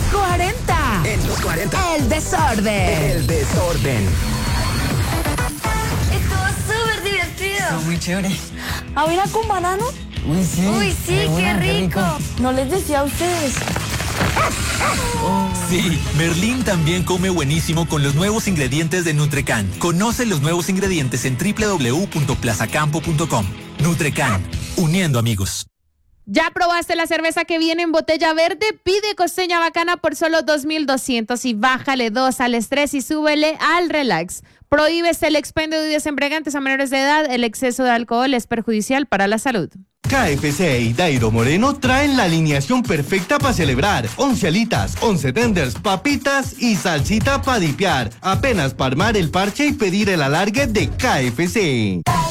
40. En los 40. El desorden. El desorden. Estuvo súper divertido. Estuvo muy chévere. ¿Avena con banano? Uy, sí. Uy, sí, qué rico. No les decía a ustedes. Sí, Merlín también come buenísimo con los nuevos ingredientes de Nutrecan. Conoce los nuevos ingredientes en www.plazacampo.com. Nutrecan, uniendo amigos. ¿Ya probaste la cerveza que viene en botella verde? Pide Costeña Bacana por solo 2,200 y bájale 2 al estrés y súbele al relax. Prohíbes el expendio de bebidas embriagantes a menores de edad. El exceso de alcohol es perjudicial para la salud. KFC y Dairo Moreno traen la alineación perfecta para celebrar. 11 alitas, 11 tenders, papitas y salsita para dipear. Apenas para armar el parche y pedir el alargue de KFC.